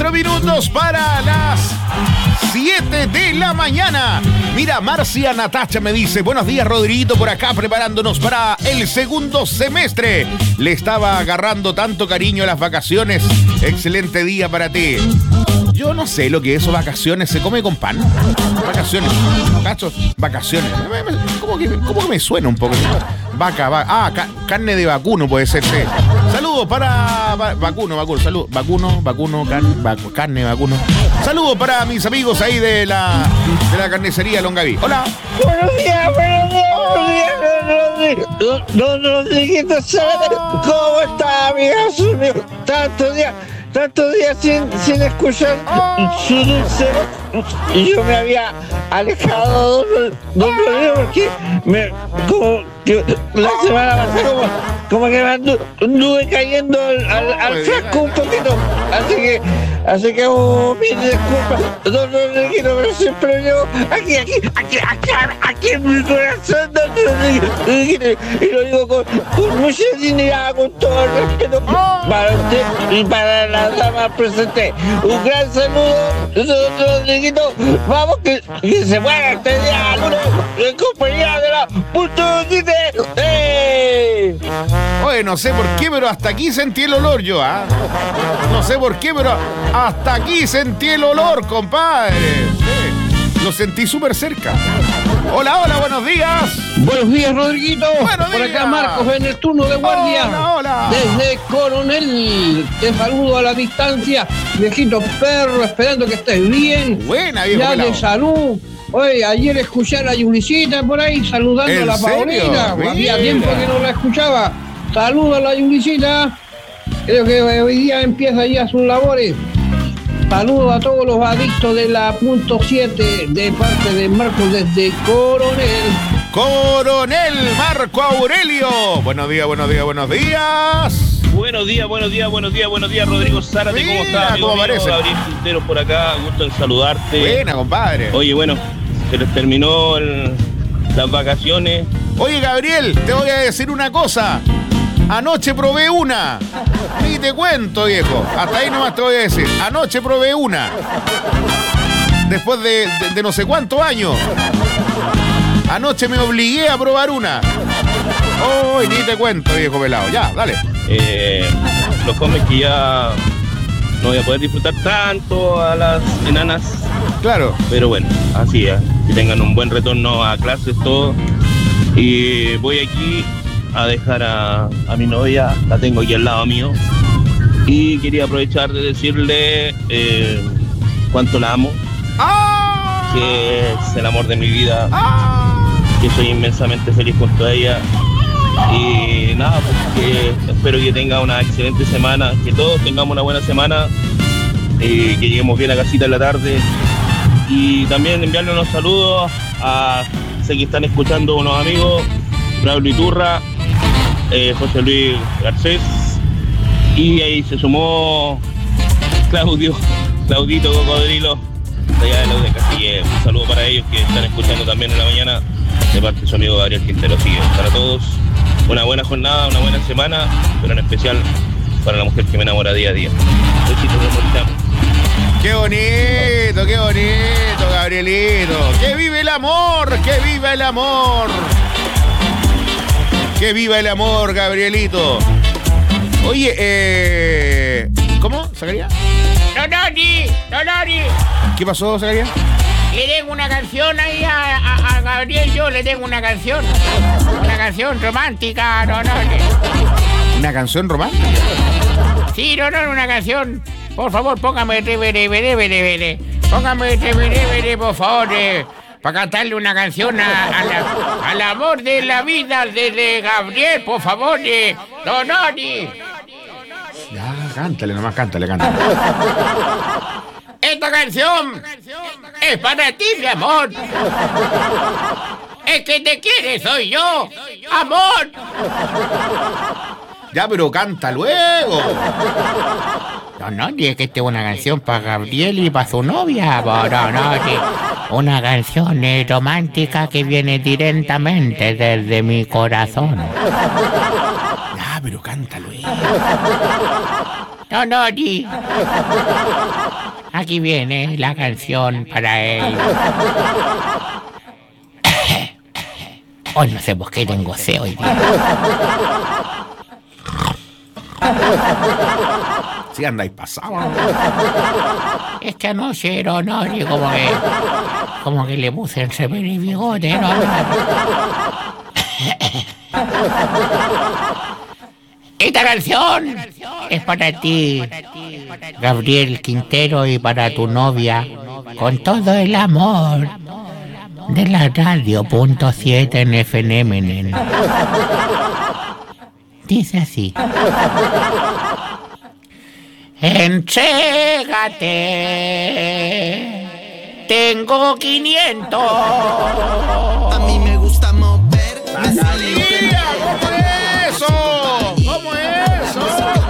4 minutos para las 7 de la mañana. Mira, Marcia Natacha me dice: buenos días, Rodriguito, por acá preparándonos para el segundo semestre. Le estaba agarrando tanto cariño a las vacaciones. Excelente día para ti. Yo no sé lo que es eso, vacaciones. ¿Se come con pan? Vacaciones. ¿Cachos? Vacaciones. ¿Cómo que me suena un poco? Carne de vacuno puede ser, sí. Saludos para vacuno. Saludos. Carne vacuno. Saludos para mis amigos ahí de la carnicería Longaví. Hola. Buenos días. Rodriguito, ¿cómo está, amigas? Tantos días sin escuchar su dulce voz. Y yo me había alejado don Rodrigo porque como que la semana pasada como que me anduve cayendo al frasco un poquito. Así que mil disculpas, don Rodrigo, pero siempre yo aquí en mi corazón, don Rodrigo. Y lo digo con mucha dignidad, con todo el respeto para usted y para las damas presentes. Un gran saludo, don Rodrigo. Vamos, que se muera este día, lunes, en compañía de la Punto Quite. Oye, no sé por qué, pero hasta aquí sentí el olor yo, ¿ah? No sé por qué, pero hasta aquí sentí el olor, compadre. Sí, lo sentí súper cerca. Hola, buenos días. Buenos días, Rodriguito. Buenos Por días. acá Marcos en el turno de guardia. Hola. Desde Coronel, te saludo a la distancia. Viejito perro, esperando que estés bien. Buena, viejo Ya pelado. de salud. Oye, ayer escuché a la Yulicita por ahí saludando ¿En a la serio? Paulina. Mira. Había tiempo que no la escuchaba. Saludos a la Yulicita. Creo que hoy día empieza ya sus labores. Saludos a todos los adictos de la Punto 7 de parte de Marcos desde Coronel. Coronel Marco Aurelio. Buenos días. Buenos días, Rodrigo Zárate, ¿cómo estás? ¿Cómo aparece? Gabriel Quintero por acá, gusto en saludarte. Buena, compadre. Oye, bueno, se les terminó las vacaciones. Oye, Gabriel, te voy a decir una cosa. Anoche probé una. Ni te cuento, viejo. Hasta ahí nomás te voy a decir. Anoche probé una. Después de no sé cuántos años. Anoche me obligué a probar una. Oh, ni te cuento, viejo pelado. Ya, dale. Los comes que ya no voy a poder disfrutar tanto a las enanas. Claro. Pero bueno, así es. Que tengan un buen retorno a clases, todo. Y voy aquí a dejar a mi novia, la tengo aquí al lado mío. Y quería aprovechar de decirle cuánto la amo. ¡Ah! Que es el amor de mi vida. ¡Ah! Que soy inmensamente feliz junto a ella. Y nada, pues que espero que tenga una excelente semana, que todos tengamos una buena semana, que lleguemos bien a casita en la tarde. Y también enviarle unos saludos sé que están escuchando unos amigos, Braulio Iturra, José Luis Garcés, y ahí se sumó Claudito Cocodrilo, de allá de la UDEC. Así que un saludo para ellos que están escuchando también en la mañana, de parte de su amigo Gabriel Quintero. Así que para todos, una buena jornada, una buena semana, pero en especial para la mujer que me enamora día a día. Besitos de Moritán. ¡Qué bonito, Gabrielito! ¡Que vive el amor! ¡Que viva el amor! ¡Que viva el amor, Gabrielito! Oye, ¿cómo? ¿Zacarías? Donori. ¿Qué pasó, Zacarías? Le tengo una canción ahí a Gabriel, yo le tengo una canción. Una canción romántica, Donori. ¿Una canción romántica? Sí, Donori, una canción. Por favor, póngame vere. Póngame vere, por favor, para cantarle una canción al amor de la vida de Gabriel, por favor, Donori. Ya, cántale nomás, cántale. Esta canción es para ti, mi amor. El que te quiere soy yo, amor. Ya, pero canta luego. No, es que esta es una canción para Gabriel y para su novia. Una canción romántica que viene directamente desde mi corazón. Ya, pero canta luego. No, Aquí viene la canción para él. Hoy no sé por qué tengo sed hoy día. Si andáis pasado. Es que anoche era honor y como que le puse el cepillo y bigote, ¿no? Esta canción es para ti, Gabriel Quintero, y para tu novia, con todo el amor de la radio .7 en FNM. Dice así. Entrégate, tengo 500. A mí me